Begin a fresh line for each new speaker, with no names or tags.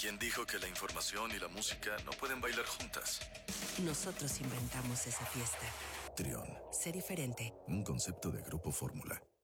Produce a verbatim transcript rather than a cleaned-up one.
¿Quién dijo que la información y la música no pueden bailar juntas?
Nosotros inventamos esa fiesta.
Trión.
Sé diferente.
Un concepto de Grupo Fórmula.